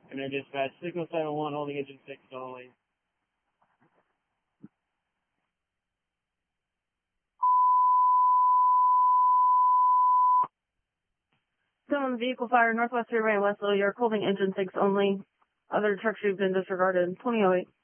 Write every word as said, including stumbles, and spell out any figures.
And then dispatch six oh seven one, holding engine six only. Someone vehicle fire, Northwest Freeway, West Little York, holding engine six only. Other truck should have been disregarded. twenty oh eight.